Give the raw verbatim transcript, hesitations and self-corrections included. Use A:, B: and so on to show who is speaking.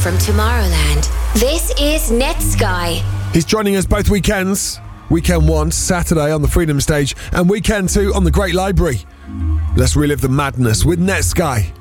A: from Tomorrowland. This is Netsky.
B: He's joining us both weekends. Weekend one, Saturday on the Freedom Stage, and weekend two on the Great Library. Let's relive the madness with Netsky.